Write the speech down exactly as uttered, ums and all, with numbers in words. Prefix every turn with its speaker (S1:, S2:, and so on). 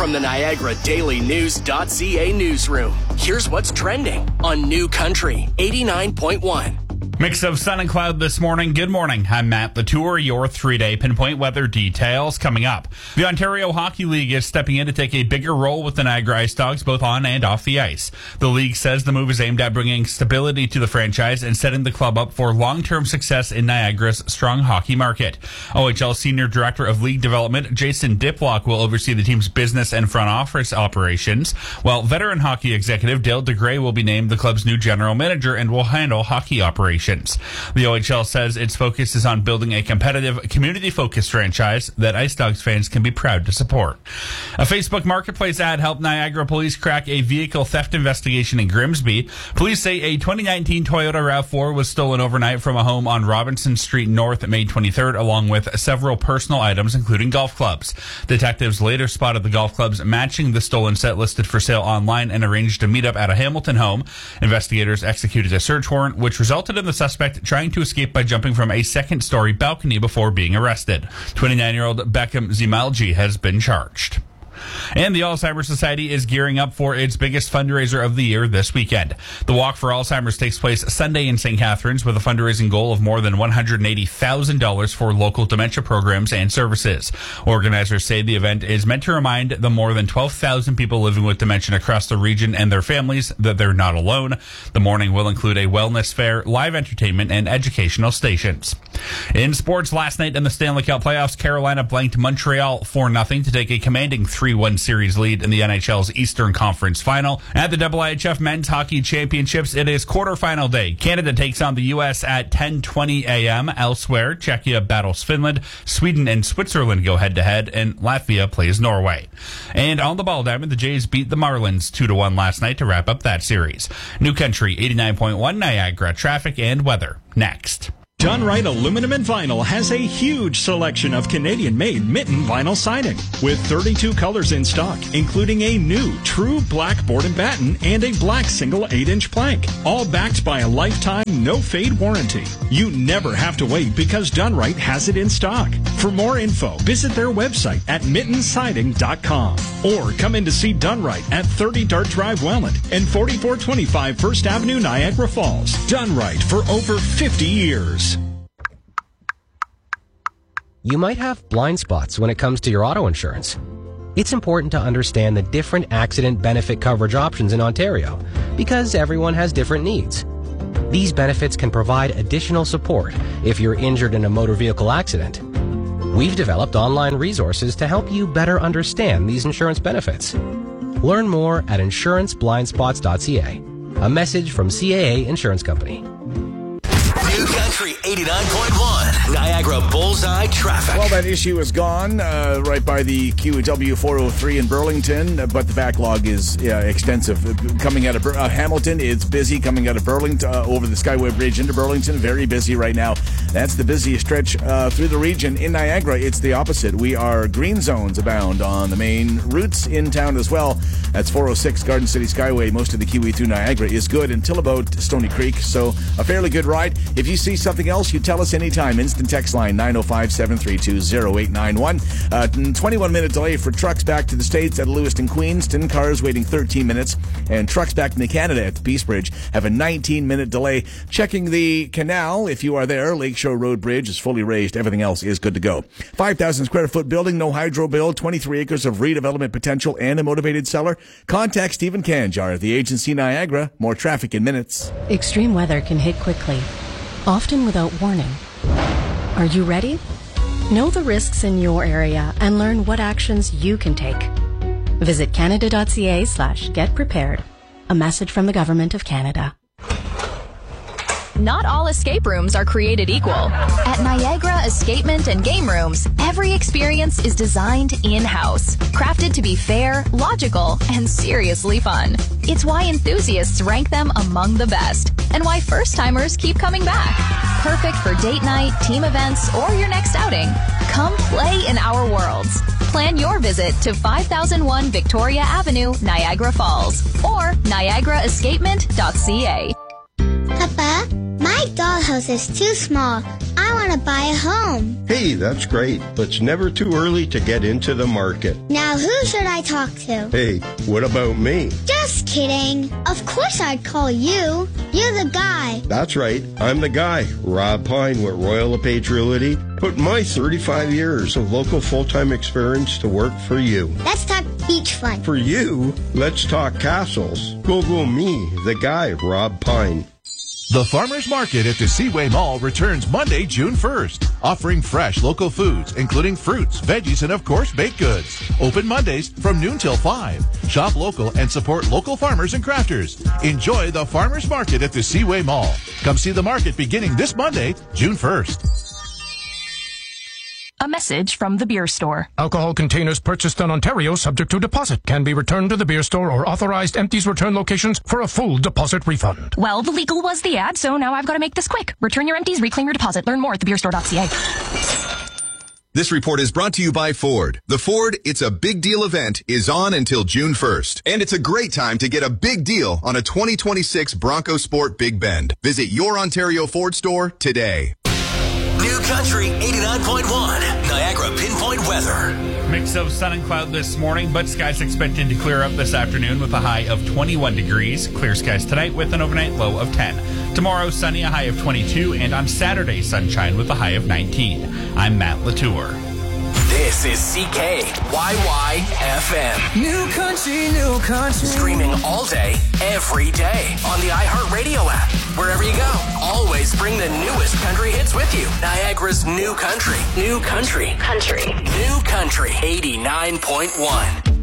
S1: From the Niagara Daily News .ca newsroom, here's what's trending on New Country eighty-nine point one.
S2: Mix of sun and cloud this morning. Good morning. I'm Matt Latour. Your three-day pinpoint weather details coming up. The Ontario Hockey League is stepping in to take a bigger role with the Niagara Ice Dogs, both on and off the ice. The league says the move is aimed at bringing stability to the franchise and setting the club up for long-term success in Niagara's strong hockey market. O H L Senior Director of League Development Jason Diplock will oversee the team's business and front office operations, while veteran hockey executive Dale DeGray will be named the club's new general manager and will handle hockey operations. The O H L says its focus is on building a competitive, community-focused franchise that Ice Dogs fans can be proud to support. A Facebook Marketplace ad helped Niagara police crack a vehicle theft investigation in Grimsby. Police say a twenty nineteen Toyota RAV four was stolen overnight from a home on Robinson Street North May twenty-third, along with several personal items, including golf clubs. Detectives later spotted the golf clubs matching the stolen set listed for sale online and arranged a meetup at a Hamilton home. Investigators executed a search warrant, which resulted in the suspect trying to escape by jumping from a second-story balcony before being arrested. twenty-nine-year-old Beckham Zimalji has been charged. And the Alzheimer's Society is gearing up for its biggest fundraiser of the year this weekend. The Walk for Alzheimer's takes place Sunday in Saint Catharines with a fundraising goal of more than one hundred eighty thousand dollars for local dementia programs and services. Organizers say the event is meant to remind the more than twelve thousand people living with dementia across the region and their families that they're not alone. The morning will include a wellness fair, live entertainment, and educational stations. In sports, last night in the Stanley Cup playoffs, Carolina blanked Montreal four nothing to take a commanding three one series lead in the N H L's Eastern Conference Final. At the A I H F Men's Hockey Championships, it is quarterfinal day. Canada takes on the U S at ten twenty a.m. Elsewhere, Czechia battles Finland, Sweden and Switzerland go head-to-head, and Latvia plays Norway. And on the ball diamond, the Jays beat the Marlins two to one last night to wrap up that series. New Country eighty-nine point one Niagara, traffic and weather next.
S3: Dunright Aluminum and Vinyl has a huge selection of Canadian-made mitten vinyl siding with thirty-two colors in stock, including a new true black board and batten and a black single eight-inch plank, all backed by a lifetime no-fade warranty. You never have to wait because Dunright has it in stock. For more info, visit their website at mitten siding dot com or come in to see Dunright at thirty Dart Drive, Welland and forty-four twenty-five First Avenue, Niagara Falls. Dunright for over fifty years.
S4: You might have blind spots when it comes to your auto insurance. It's important to understand the different accident benefit coverage options in Ontario because everyone has different needs. These benefits can provide additional support if you're injured in a motor vehicle accident. We've developed online resources to help you better understand these insurance benefits. Learn more at insurance blind spots dot c a. A message from C A A Insurance Company.
S1: New Country eighty-nine point one, Niagara Bullseye Traffic.
S5: Well, that issue is gone uh, right by the Q W four oh three in Burlington, uh, but the backlog is uh, extensive. Coming out of uh, Hamilton, it's busy. Coming out of Burlington, uh, over the Skyway Bridge into Burlington, very busy right now. That's the busiest stretch uh, through the region. In Niagara, it's the opposite. We are green zones abound on the main routes in town as well. That's four oh six Garden City Skyway. Most of the Q E through Niagara is good until about Stony Creek, so a fairly good ride. If you see something else, you tell us anytime. Instant text line nine oh five, seven three two, oh eight nine one. Uh, twenty-one minute delay for trucks back to the States at Lewiston, Queenston. Cars waiting thirteen minutes. And trucks back into Canada at the Peace Bridge have a nineteen minute delay. Checking the canal, if you are there, Lakeshore Road Bridge is fully raised. Everything else is good to go. five thousand square foot building, no hydro bill, twenty-three acres of redevelopment potential, and a motivated seller. Contact Stephen Canjar, the agency Niagara. More traffic in minutes.
S6: Extreme weather can hit quickly, often without warning. Are you ready? Know the risks in your area and learn what actions you can take. Visit canada.ca slash get prepared. A message from the Government of Canada.
S7: Not all escape rooms are created equal. At Niagara Escapement and Game Rooms, every experience is designed in-house, crafted to be fair, logical, and seriously fun. It's why enthusiasts rank them among the best, and why first-timers keep coming back. Perfect for date night, team events, or your next outing. Come play in our worlds. Plan your visit to five thousand one Victoria Avenue, Niagara Falls, or niagara escapement dot c a.
S8: Papa, my dollhouse is too small. I want to buy a home.
S9: Hey, that's great, but it's never too early to get into the market.
S8: Now who should I talk to?
S9: Hey, what about me?
S8: Just kidding. Of course I'd call you. You're the guy.
S9: That's right. I'm the guy, Rob Pine with Royal LePage Realty. Put my thirty-five years of local full-time experience to work for you.
S8: Let's talk beach fun.
S9: For you, let's talk castles. Google me, the guy, Rob Pine.
S10: The Farmers Market at the Seaway Mall returns Monday, June first, offering fresh local foods, including fruits, veggies, and of course, baked goods. Open Mondays from noon till five. Shop local and support local farmers and crafters. Enjoy the Farmers Market at the Seaway Mall. Come see the market beginning this Monday, June first.
S11: A message from the beer store.
S12: Alcohol containers purchased in Ontario subject to deposit can be returned to the beer store or authorized empties return locations for a full deposit refund.
S11: Well, the legal was the ad, so now I've got to make this quick. Return your empties, reclaim your deposit. Learn more at the beer store dot c a.
S13: This report is brought to you by Ford. The Ford It's a Big Deal event is on until June first. And it's a great time to get a big deal on a twenty twenty-six Bronco Sport Big Bend. Visit your Ontario Ford store today.
S1: New Country eighty-nine point one, Niagara Pinpoint Weather.
S2: Mix of sun and cloud this morning, but skies expected to clear up this afternoon with a high of twenty-one degrees. Clear skies tonight with an overnight low of ten. Tomorrow, sunny, a high of twenty-two, and on Saturday, sunshine with a high of nineteen. I'm Matt Latour.
S1: This is C K Y Y F M.
S14: New Country, New Country.
S1: Streaming all day, every day on the iHeartRadio app. Wherever you go, always bring the newest country hits with you. Niagara's New Country. New Country.
S7: Country.
S1: New Country eighty-nine point one.